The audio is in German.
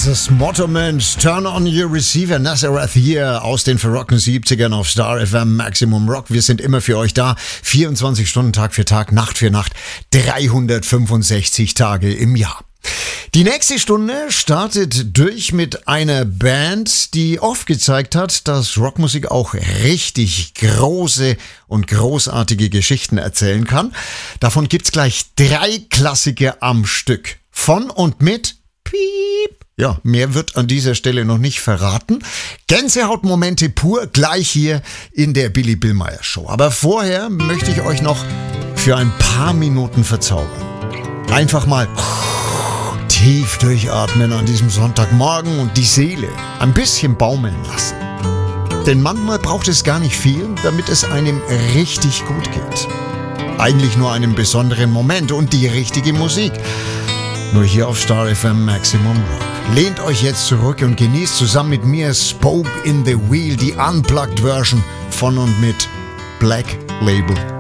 Das Motto-Mensch, Turn on your receiver, Nazareth hier aus den verrockten 70ern auf Star FM Maximum Rock. Wir sind immer für euch da, 24 Stunden Tag für Tag, Nacht für Nacht, 365 Tage im Jahr. Die nächste Stunde startet durch mit einer Band, die oft gezeigt hat, dass Rockmusik auch richtig große und großartige Geschichten erzählen kann. Davon gibt's gleich 3 Klassiker am Stück. Von und mit Piep. Ja, mehr wird an dieser Stelle noch nicht verraten. Gänsehautmomente pur gleich hier in der Billy Billmeyer Show. Aber vorher möchte ich euch noch für ein paar Minuten verzaubern. Einfach mal tief durchatmen an diesem Sonntagmorgen und die Seele ein bisschen baumeln lassen. Denn manchmal braucht es gar nicht viel, damit es einem richtig gut geht. Eigentlich nur einen besonderen Moment und die richtige Musik. Nur hier auf Star FM Maximum Rock. Lehnt euch jetzt zurück und genießt zusammen mit mir Spoke in the Wheel, die Unplugged Version von und mit Black Label